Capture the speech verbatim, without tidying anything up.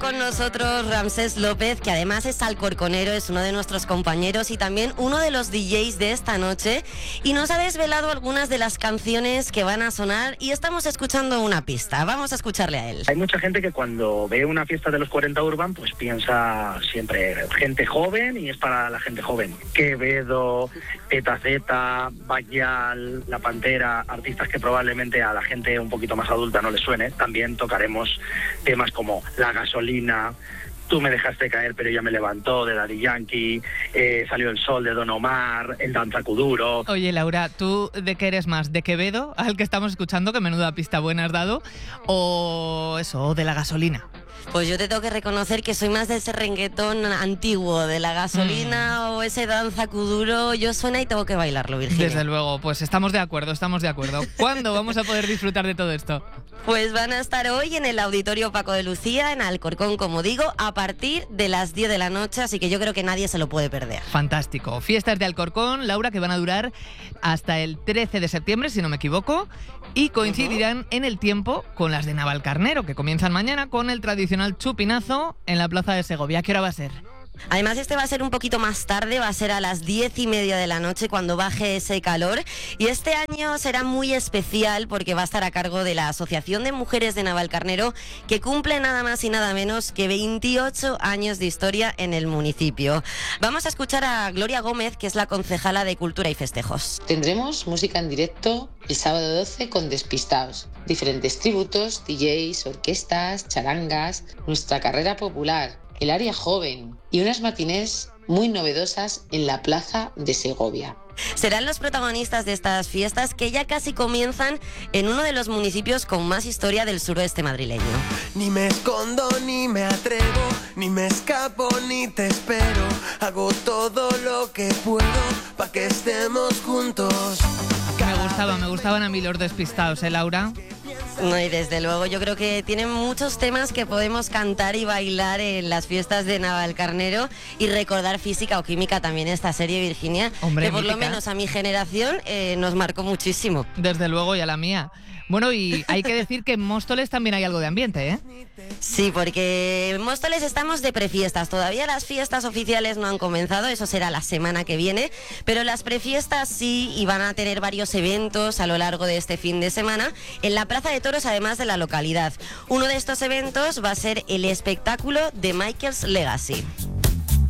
con nosotros Ramsés López, que además es alcorconero, es uno de nuestros compañeros y también uno de los D Js de esta noche, y nos ha desvelado algunas de las canciones que van a sonar y estamos escuchando una pista. Vamos a escucharle a él. Hay mucha gente que cuando ve una fiesta de los cuarenta Urban pues piensa siempre gente joven y es para la gente joven. Quevedo, Eta Zeta, Bayal, La Pantera, artistas que probablemente a la gente un poquito más adulta no les suene. También tocaremos temas como La Gasolina, Tú me dejaste caer pero ya me levantó, de Daddy Yankee, eh, Salió el sol, de Don Omar, El Danza Kuduro. Oye, Laura, ¿tú de qué eres más? ¿De Quevedo, al que estamos escuchando, que menuda pista buena has dado? ¿O eso, o de La Gasolina? Pues yo te tengo que reconocer que soy más de ese reggaetón antiguo, de La Gasolina mm. o ese Danza Kuduro. Yo suena y tengo que bailarlo, Virginia. Desde luego, pues estamos de acuerdo, estamos de acuerdo. ¿Cuándo vamos a poder disfrutar de todo esto? Pues van a estar hoy en el Auditorio Paco de Lucía, en Alcorcón, como digo, a partir de las diez de la noche, así que yo creo que nadie se lo puede perder. Fantástico. Fiestas de Alcorcón, Laura, que van a durar hasta el trece de septiembre, si no me equivoco, y coincidirán uh-huh. en el tiempo con las de Navalcarnero, que comienzan mañana con el tradicional chupinazo en la Plaza de Segovia. ¿Qué hora va a ser? Además, este va a ser un poquito más tarde, va a ser a las diez y media de la noche cuando baje ese calor. Y este año será muy especial porque va a estar a cargo de la Asociación de Mujeres de Navalcarnero, que cumple nada más y nada menos que veintiocho años de historia en el municipio. Vamos a escuchar a Gloria Gómez, que es la concejala de Cultura y Festejos. Tendremos música en directo el sábado doce con Despistaos, diferentes tributos, D Js, orquestas, charangas, nuestra carrera popular, el área joven y unas matinés muy novedosas en la Plaza de Segovia. Serán los protagonistas de estas fiestas que ya casi comienzan en uno de los municipios con más historia del suroeste madrileño. Ni me escondo, ni me atrevo, ni me escapo, ni te espero. Hago todo lo que puedo para que estemos juntos. Me gustaba, me gustaban a mí los Despistaos, ¿eh, Laura? No, y desde luego yo creo que tienen muchos temas que podemos cantar y bailar en las fiestas de Navalcarnero y recordar Física o Química también esta serie, Virginia. Hombre, que por mítica. Lo menos a mi generación eh, nos marcó muchísimo. Desde luego, y a la mía. Bueno, y hay que decir que en Móstoles también hay algo de ambiente, ¿eh? Sí, porque en Móstoles estamos de prefiestas. Todavía las fiestas oficiales no han comenzado, eso será la semana que viene, pero las prefiestas sí, y van a tener varios eventos a lo largo de este fin de semana en la Plaza de Toros, además de la localidad. Uno de estos eventos va a ser el espectáculo de Michael's Legacy.